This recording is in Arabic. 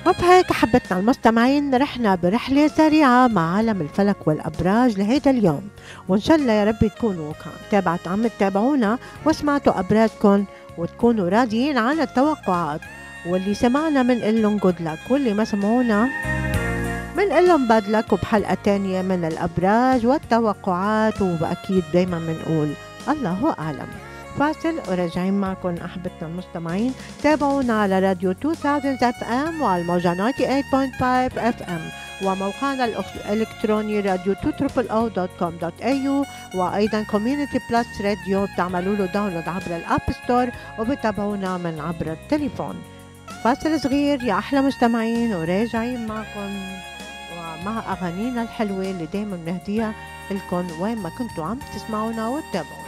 وبهيك حبتنا المستمعين رحنا برحلة سريعة مع عالم الفلك والأبراج لهيدا اليوم، وإن شاء الله يا رب تكونوا عم تتابعونا وسمعتوا أبراجكم وتكونوا راضيين عن التوقعات، واللي سمعنا منقلن جود لك، واللي ما سمعونا منقلن باد لك. وبحلقة تانية من الأبراج والتوقعات، وأكيد دايما منقول الله أعلم. فاصل وراجعين معكم أحبتنا المستمعين. تابعونا على راديو 2000 اف ام وعلى الموجة 98.5 اف ام وموقعنا الإلكتروني راديو 200.com.au، وأيضا كوميونيتي بلس راديو بتعملوا له داونلود عبر الأب ستور وبتابعونا من عبر التليفون. فاصل صغير يا أحلى مستمعين وراجعين معكم ومع أغانينا الحلوة اللي دايما بنهديها لكم وين ما كنتوا عم تسمعونا وتتابعونا.